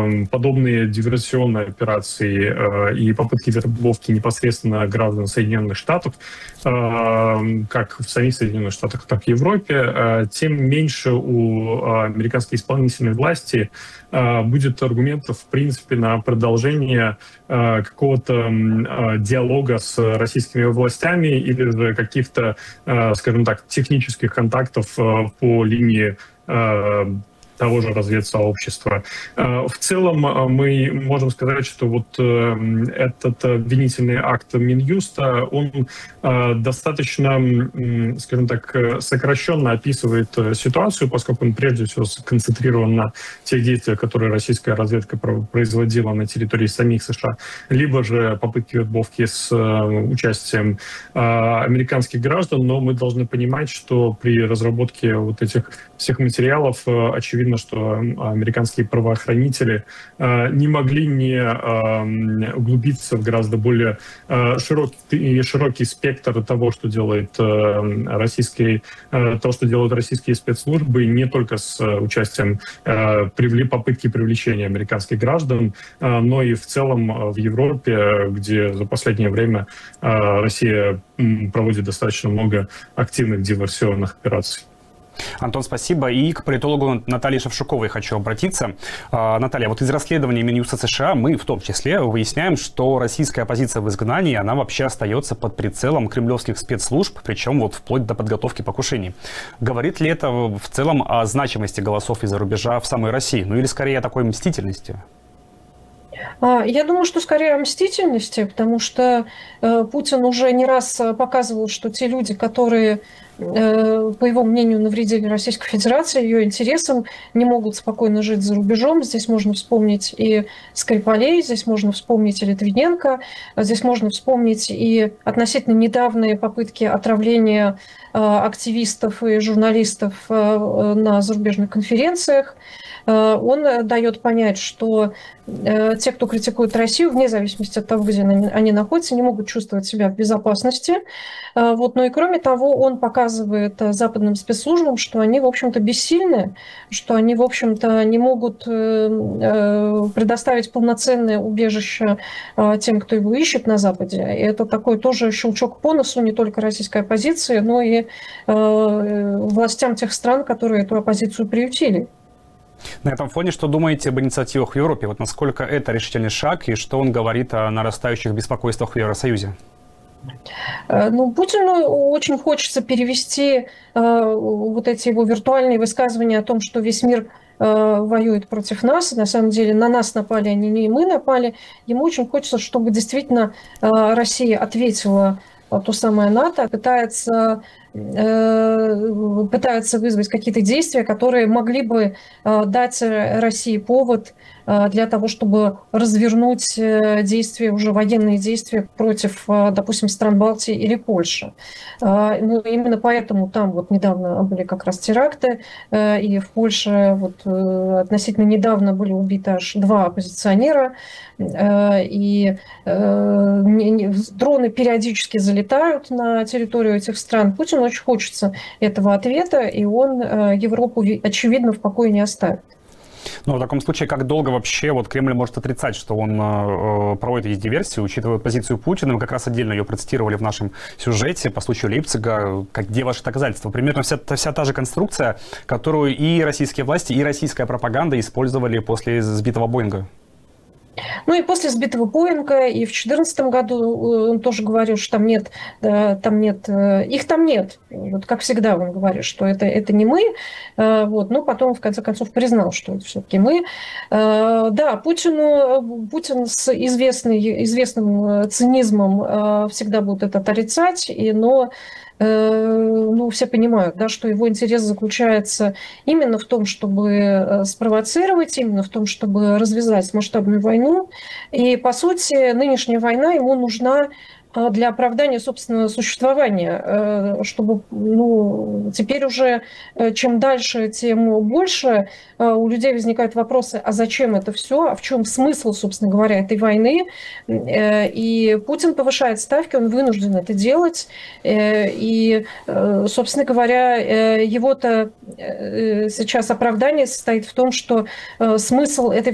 подобные диверсионные операции и попытки вербовки непосредственно граждан Соединенных Штатов, как в самих Соединенных Штатах, так и в Европе, тем меньше у американской исполнительной власти будет аргументов, в принципе, на продолжение какого-то диалога с российскими властями или же каких-то, скажем так, технических контактов по линии того же разведсообщества. В целом мы можем сказать, что вот этот обвинительный акт Минюста, он достаточно, скажем так, сокращенно описывает ситуацию, поскольку он прежде всего сконцентрирован на тех действиях, которые российская разведка производила на территории самих США, либо же попытки вербовки с участием американских граждан, но мы должны понимать, что при разработке вот этих всех материалов очевидно, что американские правоохранители не могли не углубиться в гораздо более широкий спектр того, что делают российские спецслужбы, не только с участием попытки привлечения американских граждан, но и в целом в Европе, где за последнее время Россия проводит достаточно много активных диверсионных операций. Антон, спасибо. И к политологу Наталье Шевчуковой хочу обратиться. Наталья, вот из расследования Минюста США мы в том числе выясняем, что российская оппозиция в изгнании, она вообще остается под прицелом кремлевских спецслужб, причем вот вплоть до подготовки покушений. Говорит ли это в целом о значимости голосов из-за рубежа в самой России? Ну или скорее о такой мстительности? Я думаю, что скорее о мстительности, потому что Путин уже не раз показывал, что те люди, которые, по его мнению, навредили Российской Федерации, ее интересам, не могут спокойно жить за рубежом. Здесь можно вспомнить и Скрипалей, здесь можно вспомнить и Литвиненко, здесь можно вспомнить и относительно недавние попытки отравления активистов и журналистов на зарубежных конференциях. Он дает понять, что те, кто критикует Россию, вне зависимости от того, где они находятся, не могут чувствовать себя в безопасности. Вот. Но и кроме того, он показывает западным спецслужбам, что они, в общем-то, бессильны, что они, в общем-то, не могут предоставить полноценное убежище тем, кто его ищет на Западе. И это такой тоже щелчок по носу не только российской оппозиции, но и властям тех стран, которые эту оппозицию приютили. На этом фоне что думаете об инициативах в Европе? Вот насколько это решительный шаг и что он говорит о нарастающих беспокойствах в Евросоюзе? Ну, Путину очень хочется перевести вот эти его виртуальные высказывания о том, что весь мир воюет против нас. На самом деле на нас напали, они не мы напали. Ему очень хочется, чтобы действительно Россия ответила то самое НАТО, пытается вызвать какие-то действия, которые могли бы дать России повод для того, чтобы развернуть действия, уже военные действия против, допустим, стран Балтии или Польши. Ну, именно поэтому там вот недавно были как раз теракты, и в Польше вот относительно недавно были убиты аж 2 оппозиционера, и дроны периодически залетают на территорию этих стран. Путину очень хочется этого ответа, и он Европу, очевидно, в покое не оставит. Но в таком случае, как долго вообще вот Кремль может отрицать, что он проводит эти диверсии, учитывая позицию Путина? Мы как раз отдельно ее процитировали в нашем сюжете по случаю Лейпцига. Где ваши доказательства? Примерно вся та же конструкция, которую и российские власти, и российская пропаганда использовали после сбитого Боинга. Ну и после сбитого Боинга, и в 2014 году он тоже говорил, что их там нет. Вот как всегда он говорит, что это не мы. Вот. Но потом, в конце концов, признал, что это все-таки мы. Да, Путин с известным цинизмом всегда будет это отрицать, но все понимают, да, что его интерес заключается именно в том, чтобы спровоцировать, именно в том, чтобы развязать масштабную войну. И, по сути, нынешняя война ему нужна для оправдания собственного существования, чтобы теперь уже чем дальше, тем больше у людей возникают вопросы, а зачем это все, а в чем смысл, собственно говоря, этой войны. И Путин повышает ставки, он вынужден это делать. И, собственно говоря, его-то сейчас оправдание состоит в том, что смысл этой